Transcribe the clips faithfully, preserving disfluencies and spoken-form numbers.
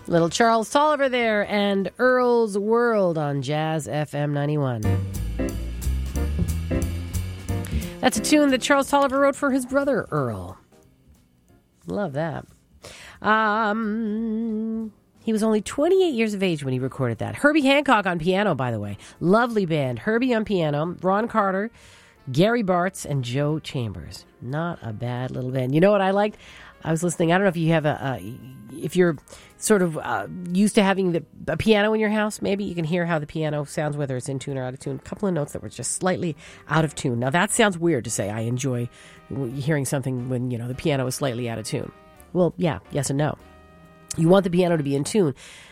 Little Charles Tolliver there and Earl's World on Jazz F M ninety-one. That's a tune that Charles Tolliver wrote for his brother Earl. Love that. Um, he was only twenty-eight years of age when he recorded that. Herbie Hancock on piano, by the way. Lovely band. Herbie on piano, Ron Carter, Gary Bartz, and Joe Chambers. Not a bad little band. You know what I liked? I was listening. I don't know if you have a, uh, if you're sort of uh, used to having the, a piano in your house, maybe you can hear how the piano sounds, whether it's in tune or out of tune. A couple of notes that were just slightly out of tune. Now that sounds weird to say. I enjoy hearing something when, you know, the piano is slightly out of tune. Well, yeah, yes and no. You want the piano to be in tune,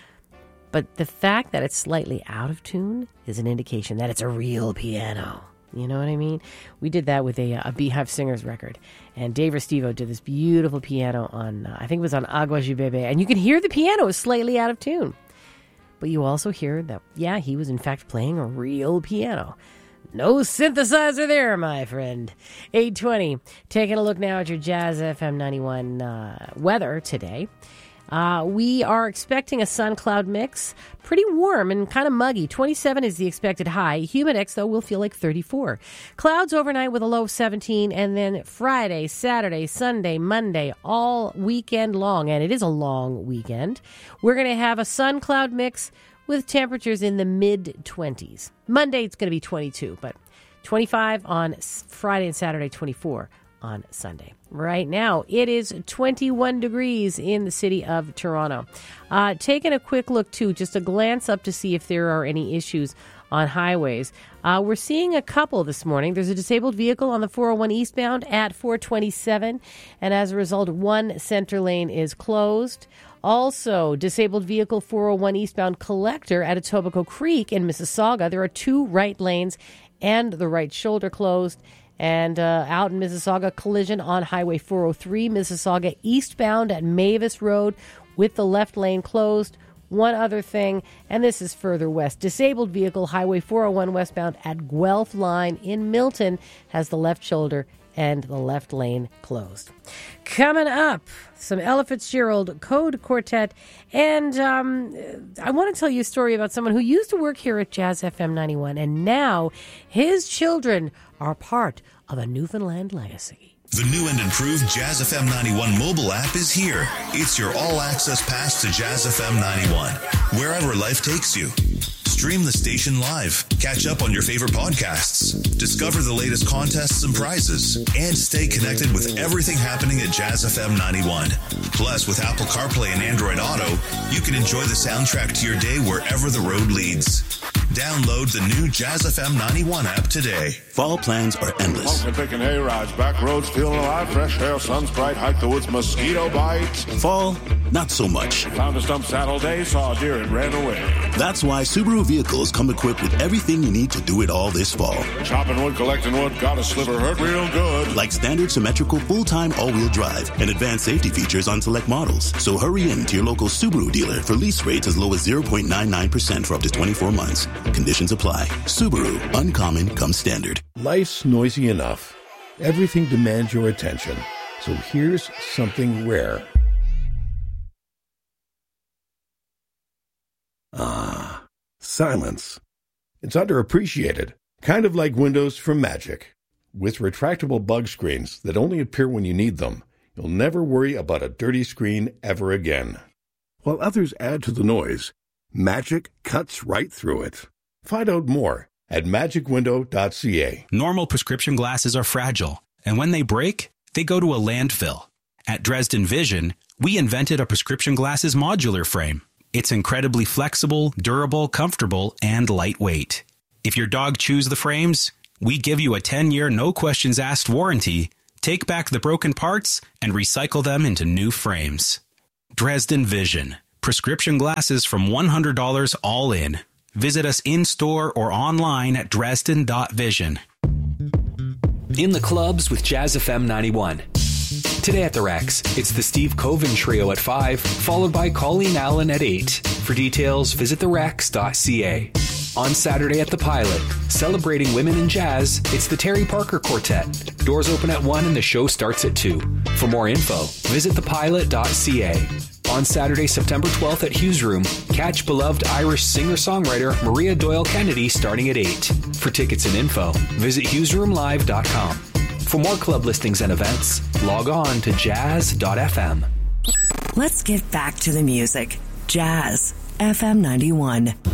but the fact that it's slightly out of tune is an indication that it's a real piano. You know what I mean? We did that with a, a Beehive Singers record. And Dave Restivo did this beautiful piano on, uh, I think it was on Agua Jubebe. And you can hear the piano is slightly out of tune. But you also hear that, yeah, he was in fact playing a real piano. No synthesizer there, my friend. eight twenty. Taking a look now at your Jazz F M ninety-one uh, weather today. Uh, we are expecting a sun-cloud mix. Pretty warm and kind of muggy. twenty-seven is the expected high. Humidex, though, will feel like thirty-four. Clouds overnight with a low of seventeen. And then Friday, Saturday, Sunday, Monday, all weekend long. And it is a long weekend. We're going to have a sun-cloud mix with temperatures in the mid-twenties. Monday, it's going to be twenty-two. But twenty-five on Friday and Saturday, twenty-four on Sunday. Right now, it is twenty-one degrees in the city of Toronto. Uh, taking a quick look, too, just a glance up to see if there are any issues on highways. Uh, we're seeing a couple this morning. There's a disabled vehicle on the four oh one eastbound at four twenty-seven, and as a result, one center lane is closed. Also, disabled vehicle four oh one eastbound collector at Etobicoke Creek in Mississauga. There are two right lanes and the right shoulder closed. And uh, out in Mississauga, collision on Highway four oh three, Mississauga eastbound at Mavis Road with the left lane closed. One other thing, and this is further west. Disabled vehicle, Highway four oh one westbound at Guelph Line in Milton has the left shoulder and the left lane closed. Coming up, some Ella Fitzgerald Code Quartet. And um, I want to tell you a story about someone who used to work here at Jazz F M ninety-one, and now his children are part of a Newfoundland legacy. The new and improved Jazz F M ninety-one mobile app is here. It's your all-access pass to Jazz F M ninety-one, wherever life takes you. Stream the station live, catch up on your favorite podcasts, discover the latest contests and prizes, and stay connected with everything happening at Jazz F M ninety-one. Plus, with Apple CarPlay and Android Auto, you can enjoy the soundtrack to your day wherever the road leads. Download the new Jazz F M ninety-one app today. Fall plans are endless. Pumpkin picking hay rides, back roads feeling alive, fresh air, sun's bright, hike the woods, mosquito bites. Fall, not so much. Found a stump saddle day, saw a deer and ran away. That's why Subaru vehicles come equipped with everything you need to do it all this fall. Chopping wood, collecting wood, got a sliver hurt real good. Like standard symmetrical full-time all-wheel drive and advanced safety features on select models. So hurry in to your local Subaru dealer for lease rates as low as zero point nine nine percent for up to twenty-four months. Conditions apply. Subaru, uncommon comes standard. Life's noisy enough. Everything demands your attention. So here's something rare. Ah, silence. It's underappreciated. Kind of like Windows from Magic. With retractable bug screens that only appear when you need them, you'll never worry about a dirty screen ever again. While others add to the noise, Magic cuts right through it. Find out more at magic window dot c a. Normal prescription glasses are fragile, and when they break, they go to a landfill. At Dresden Vision, we invented a prescription glasses modular frame. It's incredibly flexible, durable, comfortable, and lightweight. If your dog chews the frames, we give you a ten-year no-questions-asked warranty, take back the broken parts, and recycle them into new frames. Dresden Vision. Prescription glasses from one hundred dollars all in. Visit us in-store or online at dresden dot vision. In the clubs with Jazz F M ninety-one. Today at the Rex, it's the Steve Coven Trio at five, followed by Colleen Allen at eight. For details, visit the rex dot c a. On Saturday at the Pilot, celebrating women in jazz, it's the Terry Parker Quartet. Doors open at one and the show starts at two. For more info, visit the pilot dot c a. On Saturday, September twelfth at Hughes Room, catch beloved Irish singer-songwriter Maria Doyle Kennedy starting at eight. For tickets and info, visit hughes room live dot com. For more club listings and events, log on to jazz dot f m. Let's get back to the music. Jazz F M ninety-one.